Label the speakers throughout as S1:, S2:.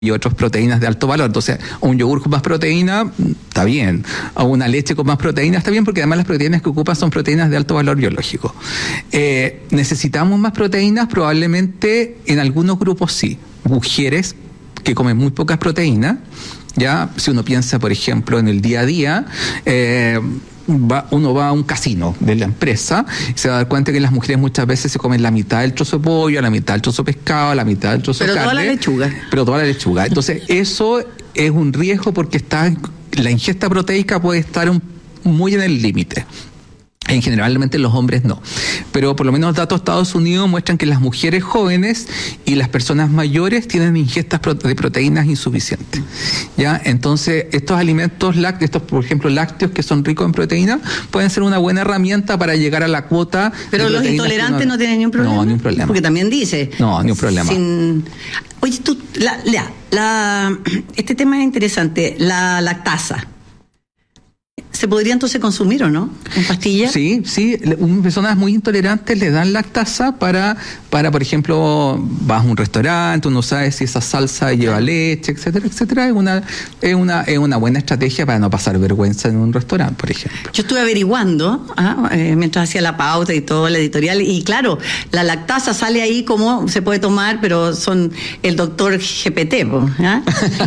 S1: y otras proteínas de alto valor. Entonces, un yogur con más proteína está bien, o una leche con más proteína está bien, porque además las proteínas que ocupa son proteínas de alto valor biológico. ¿Necesitamos más proteínas? Probablemente en algunos grupos sí. Mujeres que comen muy pocas proteínas, ya si uno piensa, por ejemplo, en el día a día, uno va a un casino de la empresa y se va a dar cuenta que las mujeres muchas veces se comen la mitad del trozo de pollo, la mitad del trozo de pescado, la mitad del trozo de carne. Pero toda la lechuga. Entonces, eso es un riesgo porque la ingesta proteica puede estar muy en el límite. Generalmente los hombres no. Pero por lo menos datos de Estados Unidos muestran que las mujeres jóvenes y las personas mayores tienen ingestas de proteínas insuficientes. ¿Ya? Entonces, estos alimentos lácteos, por ejemplo, lácteos que son ricos en proteínas, pueden ser una buena herramienta para llegar a la cuota.
S2: Pero los intolerantes no tienen ni un problema.
S1: No, ni un problema.
S2: Porque también dice.
S1: No, ni un problema.
S2: Oye, tú, este tema es interesante, la lactasa. ¿Se podría entonces consumir o no? ¿En pastillas?
S1: Sí. Personas muy intolerantes le dan lactasa para, por ejemplo, vas a un restaurante, uno sabe si esa salsa lleva leche, etcétera, etcétera. Es una buena estrategia para no pasar vergüenza en un restaurante, por ejemplo.
S2: Yo estuve averiguando, mientras hacía la pauta y todo, la editorial, y claro, la lactasa sale ahí como se puede tomar, pero son el doctor GPT, ¿ah?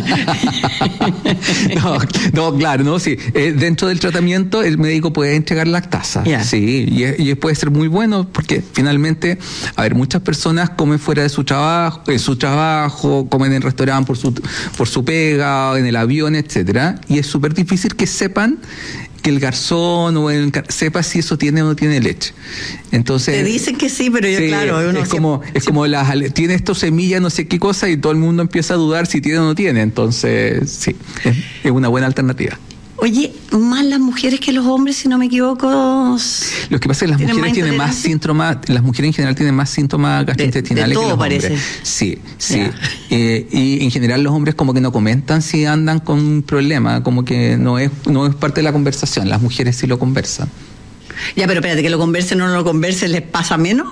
S1: No, claro, no, sí. Dentro del tratamiento el médico puede entregar lactasa, sí, y puede ser muy bueno porque finalmente, muchas personas comen fuera de su trabajo, comen en restaurante por su pega, en el avión, etcétera, y es súper difícil que sepan que el garzón sepa si eso tiene o no tiene leche. Entonces,
S2: te dicen que sí, pero yo claro,
S1: tiene esto semilla, no sé qué cosa, y todo el mundo empieza a dudar si tiene o no tiene. Entonces, sí, es una buena alternativa.
S2: Oye, más las mujeres que los hombres, si no me equivoco.
S1: Lo que pasa es que las mujeres tienen más síntomas, las mujeres en general tienen más síntomas gastrointestinales que los hombres. Parece. Sí. Y en general los hombres como que no comentan si andan con un problema, como que no es parte de la conversación. Las mujeres sí lo conversan.
S2: Ya, pero espérate, que lo conversen o no lo conversen, ¿les pasa menos?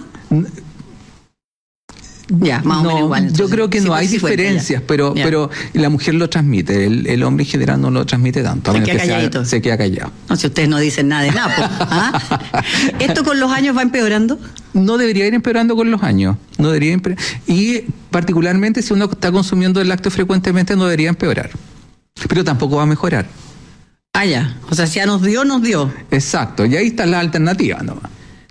S2: Ya, más o menos igual. Entonces,
S1: yo creo que no hay diferencias, pero la mujer lo transmite, el hombre en general no lo transmite tanto. Se queda callado.
S2: No, si ustedes no dicen nada de nada, pues, ¿ah? ¿Esto con los años va empeorando?
S1: No debería ir empeorando con los años. Y particularmente si uno está consumiendo el lácteo frecuentemente no debería empeorar. Pero tampoco va a mejorar.
S2: Ya. O sea, si ya nos dio.
S1: Exacto, y ahí está la alternativa nomás.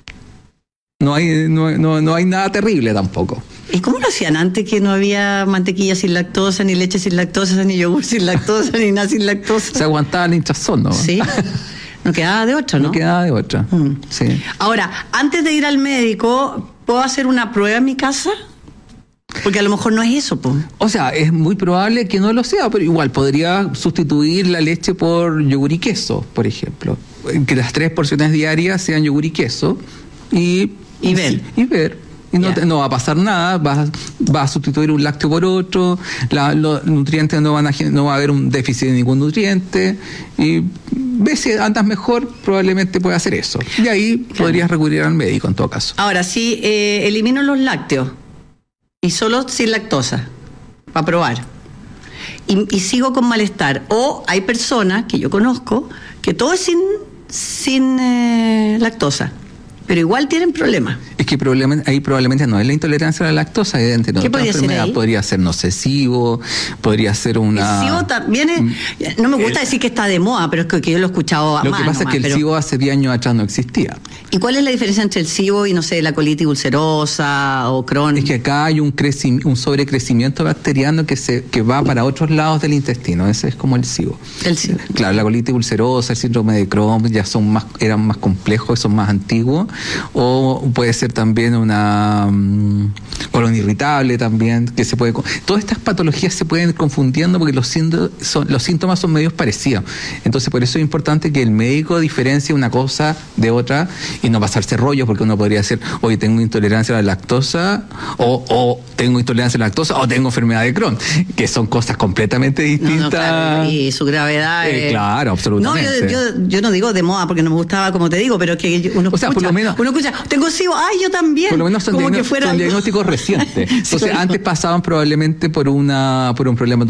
S1: No hay nada terrible tampoco.
S2: ¿Y cómo lo hacían antes que no había mantequilla sin lactosa, ni leche sin lactosa, ni yogur sin lactosa, ni nada sin lactosa?
S1: Se aguantaba el hinchazón, ¿no?
S2: Sí. No quedaba de otra, ¿no?
S1: No quedaba de otra, sí.
S2: Ahora, antes de ir al médico, ¿puedo hacer una prueba en mi casa? Porque a lo mejor no es eso, pues.
S1: O sea, es muy probable que no lo sea, pero igual podría sustituir la leche por yogur y queso, por ejemplo. Que las 3 porciones diarias sean yogur y queso y ver. Y no va a pasar nada, va a sustituir un lácteo por otro, los nutrientes no va a haber un déficit de ningún nutriente, y ves si andas mejor, probablemente puede hacer eso. Y ahí podrías recurrir al médico en todo caso.
S2: Ahora, si elimino los lácteos y solo sin lactosa, para probar, y sigo con malestar, o hay personas que yo conozco que todo es sin lactosa, pero igual tienen problemas.
S1: Es que ahí probablemente no es la intolerancia a la lactosa, evidentemente.
S2: ¿Qué podría ser ahí?
S1: Podría ser nocesivo, podría ser una...
S2: El SIBO también no me gusta decir que está de moda, pero es que yo lo he escuchado a
S1: Lo que pasa es que el SIBO hace 10 años atrás no existía.
S2: ¿Y cuál es la diferencia entre el SIBO y, no sé, la colitis ulcerosa o Crohn?
S1: Es que acá hay un sobrecrecimiento bacteriano que va para otros lados del intestino. Ese es como el SIBO.
S2: El SIBO.
S1: Claro, la colitis ulcerosa, el síndrome de Crohn ya eran más complejos, son más antiguos. O puede ser también una colon irritable también, que se puede... Todas estas patologías se pueden ir confundiendo porque los síntomas son medios parecidos. Entonces, por eso es importante que el médico diferencie una cosa de otra y no pasarse rollos, porque uno podría decir, oye, tengo intolerancia a la lactosa, o tengo intolerancia a la lactosa, o tengo enfermedad de Crohn, que son cosas completamente distintas.
S2: Claro, y su gravedad
S1: claro, absolutamente.
S2: Yo no digo de moda porque no me gustaba, como te digo, pero que uno escucha,
S1: por lo menos,
S2: uno escucha, tengo SIBO, yo también.
S1: Por lo menos son diagnósticos todo es reciente. Entonces, antes pasaban probablemente por un problema